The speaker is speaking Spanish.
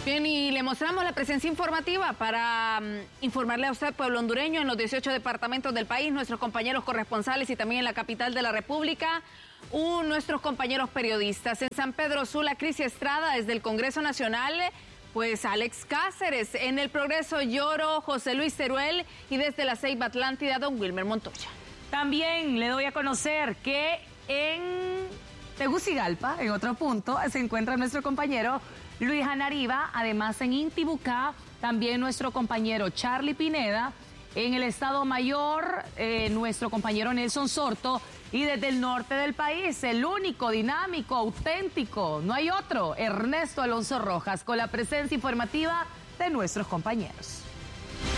Bien, y le mostramos la presencia informativa para informarle a usted, pueblo hondureño, en los 18 departamentos del país, nuestros compañeros corresponsales y también en la capital de la República, nuestros compañeros periodistas. En San Pedro Sula, Cris Estrada, desde el Congreso Nacional, pues Alex Cáceres, en el Progreso Lloro, José Luis Teruel, y desde la Ceiba Atlántida, don Wilmer Montoya. También le doy a conocer que en Tegucigalpa, en otro punto, se encuentra nuestro compañero Luis Anariba, además en Intibucá, también nuestro compañero Charlie Pineda, en el Estado Mayor, nuestro compañero Nelson Sorto, y desde el norte del país, el único, dinámico, auténtico, no hay otro, Ernesto Alonso Rojas, con la presencia informativa de nuestros compañeros.